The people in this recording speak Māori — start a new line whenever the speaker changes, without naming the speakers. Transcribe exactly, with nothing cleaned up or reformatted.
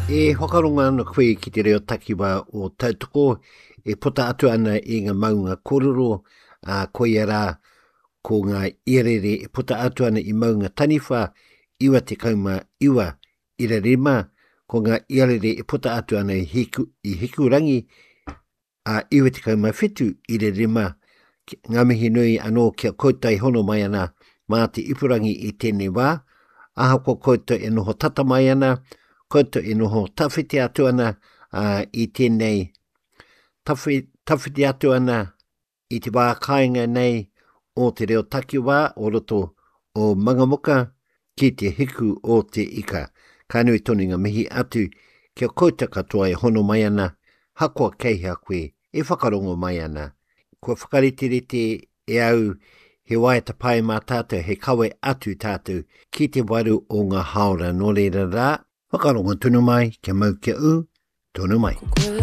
E whakaronga ana koe ki te reo takiwa o tautoko, e pota atu ana i ngā maunga kororo, a koe ara ko ngā ierere, e pota atu ana i maunga taniwha, iwa te kauma iwa ira rima, ko ngā ierere e pota atu ana i hiku, i hikurangi, a iwa te kauma whitu ira rima, ngā mihi nui anō kia koutai hono mai ana, mā te ipurangi i tēnei wā, aha ko koutou e noho tata mai ana, koutou e noho tawhiti atu ana uh, i tēnei, tawhiti atu ana i te wā kāinga nei o te reo takiwā o roto o Mangamoka ki te hiku o te ika. Kānui tonu ngā mihi atu kia koutou katoa e hono mai ana, hakoa keihea koe e whakarongo mai ana. Kua whakaretirete e au he waeta pai mā tātou, he kawe atu tātou ki te waru o ngā haora nō reira rā. Whakarongo tunu mai, kia mau kia u, tunu mai.